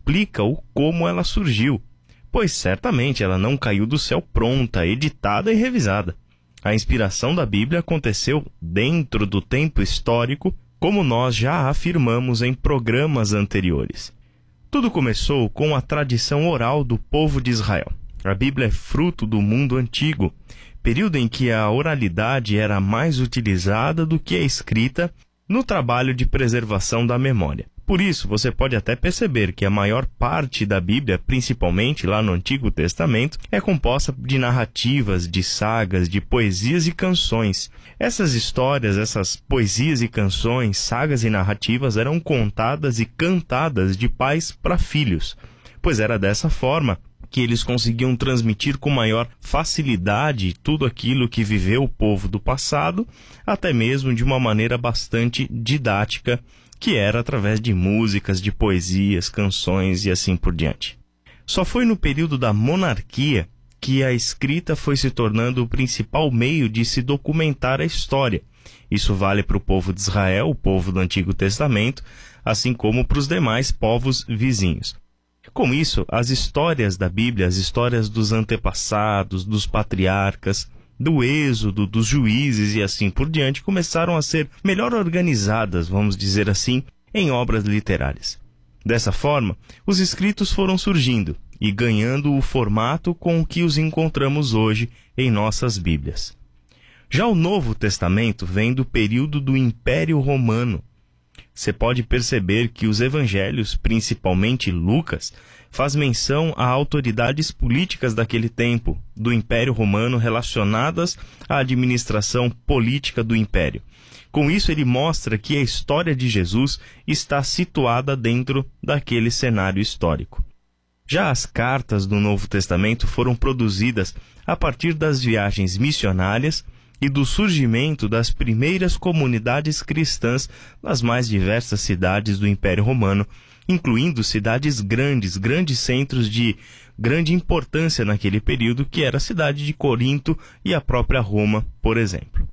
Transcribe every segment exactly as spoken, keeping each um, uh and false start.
explica o como ela surgiu, pois certamente ela não caiu do céu pronta, editada e revisada. A inspiração da Bíblia aconteceu dentro do tempo histórico, como nós já afirmamos em programas anteriores. Tudo começou com a tradição oral do povo de Israel. A Bíblia é fruto do mundo antigo, período em que a oralidade era mais utilizada do que a escrita no trabalho de preservação da memória. Por isso, você pode até perceber que a maior parte da Bíblia, principalmente lá no Antigo Testamento, é composta de narrativas, de sagas, de poesias e canções. Essas histórias, essas poesias e canções, sagas e narrativas eram contadas e cantadas de pais para filhos, pois era dessa forma que eles conseguiam transmitir com maior facilidade tudo aquilo que viveu o povo do passado, até mesmo de uma maneira bastante didática, que era através de músicas, de poesias, canções e assim por diante. Só foi no período da monarquia que a escrita foi se tornando o principal meio de se documentar a história. Isso vale para o povo de Israel, o povo do Antigo Testamento, assim como para os demais povos vizinhos. Com isso, as histórias da Bíblia, as histórias dos antepassados, dos patriarcas, do êxodo, dos juízes e assim por diante, começaram a ser melhor organizadas, vamos dizer assim, em obras literárias. Dessa forma, os escritos foram surgindo e ganhando o formato com o que os encontramos hoje em nossas Bíblias. Já o Novo Testamento vem do período do Império Romano. Você pode perceber que os evangelhos, principalmente Lucas, faz menção a autoridades políticas daquele tempo, do Império Romano, relacionadas à administração política do Império. Com isso, ele mostra que a história de Jesus está situada dentro daquele cenário histórico. Já as cartas do Novo Testamento foram produzidas a partir das viagens missionárias e do surgimento das primeiras comunidades cristãs nas mais diversas cidades do Império Romano, incluindo cidades grandes, grandes centros de grande importância naquele período, que era a cidade de Corinto e a própria Roma, por exemplo.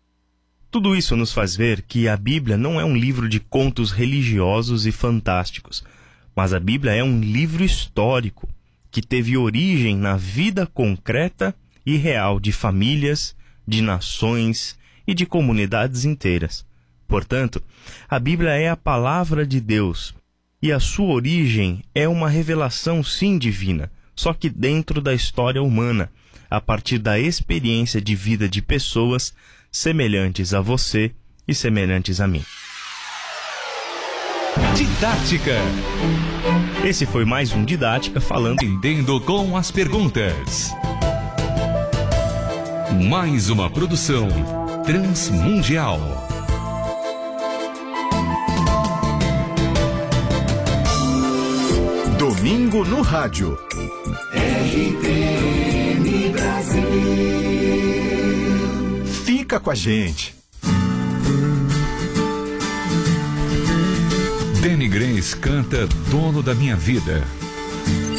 Tudo isso nos faz ver que a Bíblia não é um livro de contos religiosos e fantásticos, mas a Bíblia é um livro histórico que teve origem na vida concreta e real de famílias, de nações e de comunidades inteiras. Portanto, a Bíblia é a palavra de Deus, e a sua origem é uma revelação sim divina, só que dentro da história humana, a partir da experiência de vida de pessoas semelhantes a você e semelhantes a mim. Didática. Esse foi mais um Didática falando Entendendo com as perguntas. Mais uma produção transmundial. Domingo no rádio. R T M Brasil. Fica com a gente. Danny Grace canta Dono da Minha Vida.